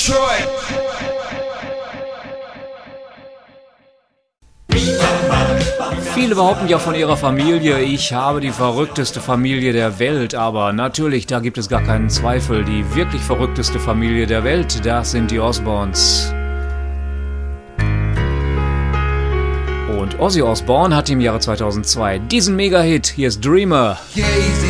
Detroit. Viele behaupten ja von ihrer Familie, ich habe die verrückteste Familie der Welt, aber natürlich, da gibt es gar keinen Zweifel. Die wirklich verrückteste Familie der Welt, das sind die Osbournes. Und Ozzy Osbourne hat im Jahre 2002 diesen Mega-Hit, hier ist Dreamer.